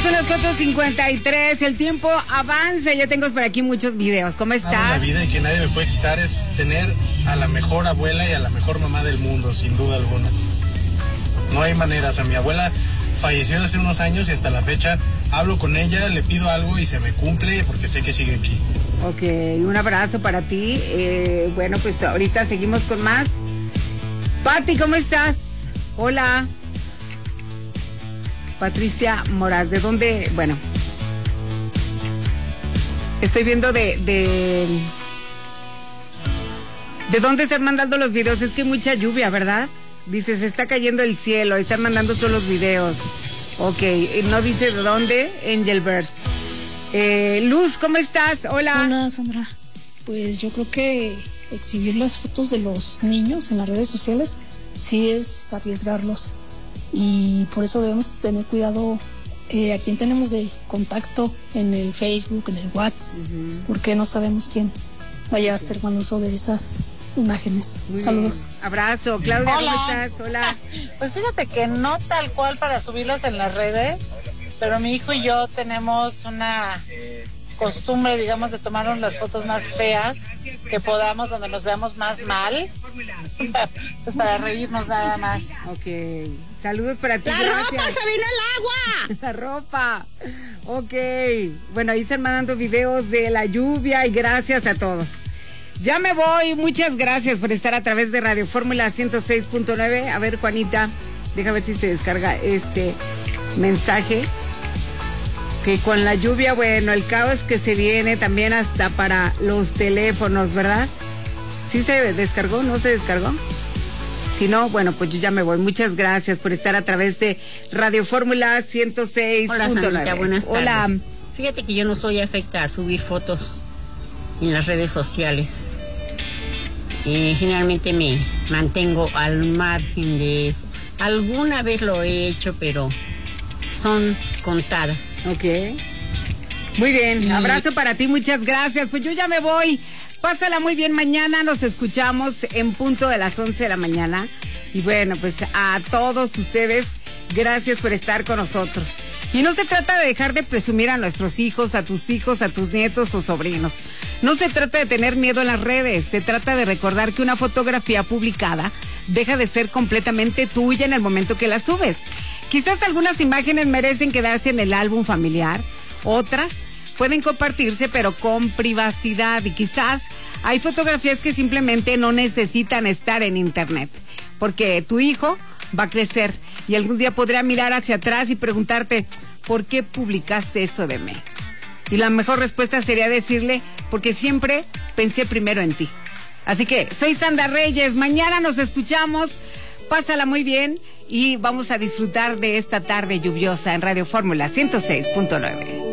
son las 4:53, el tiempo avanza, ya tengo por aquí muchos videos. ¿Cómo estás? La vida y que nadie me puede quitar es tener a la mejor abuela y a la mejor mamá del mundo, sin duda alguna. No hay manera, o sea, mi abuela falleció hace unos años y hasta la fecha hablo con ella, le pido algo y se me cumple porque sé que sigue aquí. Ok, un abrazo para ti. Bueno, pues ahorita seguimos con más. Pati, ¿cómo estás? Hola. Patricia Moraz, ¿de dónde? Bueno, estoy viendo de dónde están mandando los videos. Es que hay mucha lluvia, ¿verdad? Dice, se está cayendo el cielo, están mandando todos los videos. Ok, no dice de dónde, Angelbert. Luz, ¿cómo estás? Hola. Hola, Sandra. Pues yo creo que exhibir las fotos de los niños en las redes sociales sí es arriesgarlos. Y por eso debemos tener cuidado a quién tenemos de contacto en el Facebook, en el WhatsApp, porque no sabemos quién vaya a hacer mal uso de esas imágenes. Muy Saludos. bien. Abrazo. Claudia, Hola. ¿cómo estás? Hola. Pues fíjate que no tal cual para subirlas en las redes, pero mi hijo y yo tenemos una costumbre, digamos, de tomarnos las fotos más feas que podamos, donde nos veamos más mal, pues para reírnos nada más. Ok. Saludos para ti. ¡La gracias. ropa se vino el agua! La ropa. Ok. Bueno, ahí están mandando videos de la lluvia y gracias a todos. Ya me voy. Muchas gracias por estar a través de Radio Fórmula 106.9. A ver, Juanita, deja ver si se descarga este mensaje. Que con la lluvia, bueno, el caos que se viene también hasta para los teléfonos, ¿verdad? ¿Sí se descargó? ¿No se descargó? Si no, bueno, pues yo ya me voy. Muchas gracias por estar a través de Radio Fórmula 106.9. Hola, Sandrita, buenas tardes. Hola. Fíjate que yo no soy afecta a subir fotos en las redes sociales. Generalmente me mantengo al margen de eso. Alguna vez lo he hecho, pero son contadas. Ok. Muy bien, abrazo para ti, muchas gracias. Pues yo ya me voy. Pásala muy bien, mañana nos escuchamos en punto de las 11 de la mañana. Y bueno, pues a todos ustedes, gracias por estar con nosotros. Y no se trata de dejar de presumir a nuestros hijos, a tus nietos o sobrinos. No se trata de tener miedo en las redes, se trata de recordar que una fotografía publicada deja de ser completamente tuya en el momento que la subes. Quizás algunas imágenes merecen quedarse en el álbum familiar, otras pueden compartirse pero con privacidad y quizás hay fotografías que simplemente no necesitan estar en internet porque tu hijo va a crecer y algún día podrá mirar hacia atrás y preguntarte ¿por qué publicaste eso de mí? Y la mejor respuesta sería decirle porque siempre pensé primero en ti. Así que soy Sandra Reyes, mañana nos escuchamos, pásala muy bien y vamos a disfrutar de esta tarde lluviosa en Radio Fórmula 106.9.